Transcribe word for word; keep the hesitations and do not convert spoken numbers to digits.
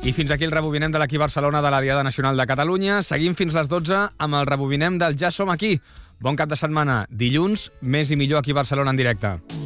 I fins aquí el Rebobinem de l'Equí Barcelona de la Diada Nacional de Catalunya. Seguim fins les dotze amb el Rebobinem del Ja som aquí. Bon cap de setmana. Dilluns, més i millor aquí a Barcelona en directe.